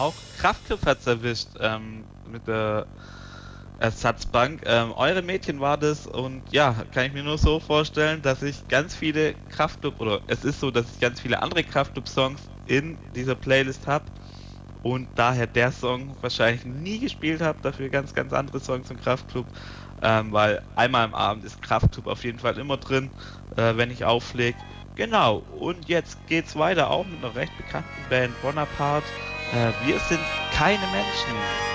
auch Kraftclub hat's erwischt mit der Ersatzbank. Eure Mädchen war das und ja, kann ich mir nur so vorstellen, dass ich ganz viele Kraftclub oder es ist so, dass ich ganz viele andere Kraftclub-Songs in dieser Playlist habe und daher der Song wahrscheinlich nie gespielt habe, dafür ganz, ganz andere Songs im Kraftclub, weil einmal am Abend ist Kraftclub auf jeden Fall immer drin, wenn ich auflege. Genau, und jetzt geht's weiter auch mit einer recht bekannten Band Bonaparte. Wir sind keine Menschen.